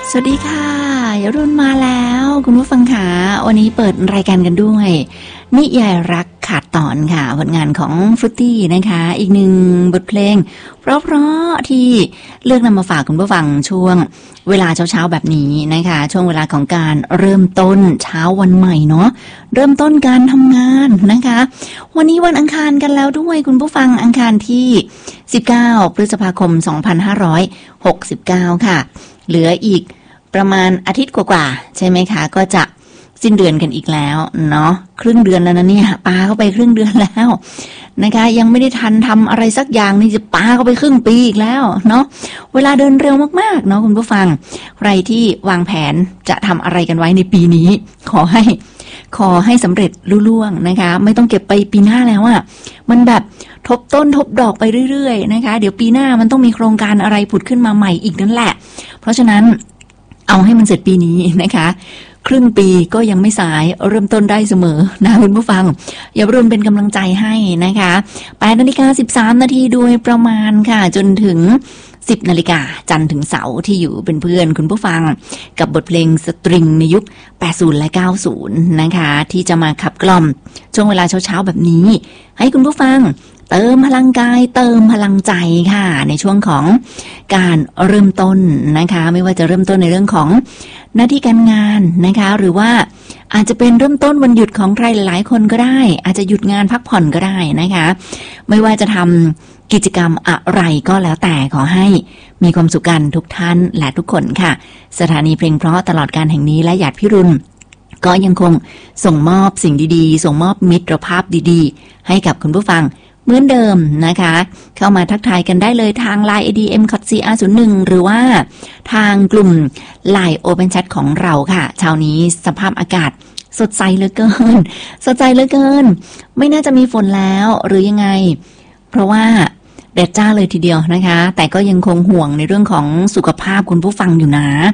สวัสดีค่ะยรุ่นมาแล้วคุณผู้ฟังค่ะวันนี้เปิดรายการกันด้วยนิยายรักขาดตอนค่ะผลงานของฟรุตตี้นะคะอีกหนึ่งบทเพลงเพราะๆที่เลือกนำมาฝากคุณผู้ฟังช่วงเวลาเช้าๆแบบนี้นะคะช่วงเวลาของการเริ่มต้นเช้าวันใหม่เนาะเริ่มต้นการทำงานนะคะวันนี้วันอังคารกันแล้วด้วยคุณผู้ฟังอังคารที่19พฤษภาคม2569ค่ะเหลืออีกประมาณอาทิตย์กว่าๆใช่ไหมคะก็จะสิ้นเดือนกันอีกแล้วเนาะครึ่งเดือนแล้วนะเนี่ยปาเข้าไปครึ่งเดือนแล้วนะคะยังไม่ได้ทันทำอะไรสักอย่างนี่จะปาเข้าไปครึ่งปีอีกแล้วเนาะเวลาเดินเร็วมากๆเนาะคุณผู้ฟังใครที่วางแผนจะทำอะไรกันไว้ในปีนี้ขอให้สำเร็จลุล่วงนะคะไม่ต้องเก็บไปปีหน้าแล้วอะมันแบบทบต้นทบดอกไปเรื่อยๆนะคะเดี๋ยวปีหน้ามันต้องมีโครงการอะไรผุดขึ้นมาใหม่อีกนั่นแหละเพราะฉะนั้นเอาให้มันเสร็จปีนี้นะคะครึ่งปีก็ยังไม่สายเริ่มต้นได้เสมอนะคุณผู้ฟังอย่ารุนเป็นกำลังใจให้นะคะ8:13 นาทีโดยประมาณค่ะจนถึง10 นาฬิกาจันทร์ถึงเสาร์ที่อยู่เป็นเพื่อนคุณผู้ฟังกับบทเพลงสตริงในยุค80และ90นะคะที่จะมาขับกล่อมช่วงเวลาเช้าๆแบบนี้ให้คุณผู้ฟังเติมพลังกายเติมพลังใจค่ะในช่วงของการเริ่มต้นนะคะไม่ว่าจะเริ่มต้นในเรื่องของหน้าที่การงานนะคะหรือว่าอาจจะเป็นเริ่มต้นวันหยุดของใครหลายๆคนก็ได้อาจจะหยุดงานพักผ่อนก็ได้นะคะไม่ว่าจะทำกิจกรรมอะไรก็แล้วแต่ขอให้มีความสุขกันทุกท่านและทุกคนค่ะสถานีเพลงเพราะตลอดการแห่งนี้และหยาดพิรุณก็ยังคงส่งมอบสิ่งดีๆส่งมอบมิตรภาพดีๆให้กับคุณผู้ฟังเหมือนเดิมนะคะเข้ามาทักทายกันได้เลยทาง LINE ID m.cr01 หรือว่าทางกลุ่ม LINE Open Chat ของเราค่ะเช้านี้สภาพอากาศสดใสเหลือเกินสดใสเหลือเกินไม่น่าจะมีฝนแล้วหรือยังไงเพราะว่าแดดจ้าเลยทีเดียวนะคะแต่ก็ยังคงห่วงในเรื่องของสุขภาพคุณผู้ฟังอยู่นะ